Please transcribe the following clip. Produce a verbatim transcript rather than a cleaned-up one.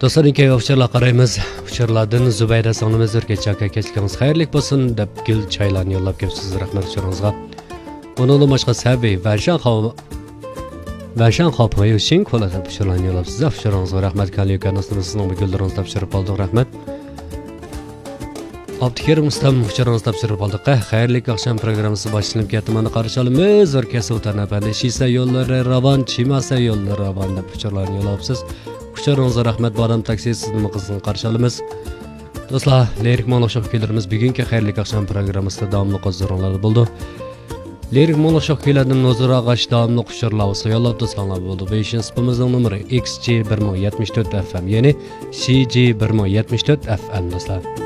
Dostlar, ikki uçurlar qaraymiz. Uçurlardan Zubayda sonimiz o'rgacha aka kechligimiz xayrli bo'lsin deb gul chaylarni yo'llab kelibsiz. Rahmat uchuringizga. Bundan boshqa Sabiy va Shanxo va Shanxo poyi uchun qo'lada uçurlarni yo'llabsiz. Uchuringizga rahmat. Kaliyuka dostlar, sizning bu gullarni topshirib oldik. Rahmat. Abdikerim ustam uchuringizni topshirib oldik. Xayrli oqshom programmasi boshlanib ketdi. Mana qarshi olamiz. O'rkasi o'tanapandi. Shisa yo'llari ravon, chimasa yo'llari ravon deb uçurlarni yo'llabsiz. Uçurunuzga rahmet. Bu adam taksi sizni qizg'in qarshi olamiz. Do'stlar, lirik monolog kuylarimiz bugungi xayrli oqshom programmasida davomli qo'zg'olonlar bo'ldi. Lirik monolog kuylardan Nozir Ag'ash davomli uçurlar yo'llab do'stlar bo'ldi. beshinchi spimizning nomeri X G bir ming yetmish to'rt F M, ya'ni C G bir ming yetmish to'rt F M do'stlar.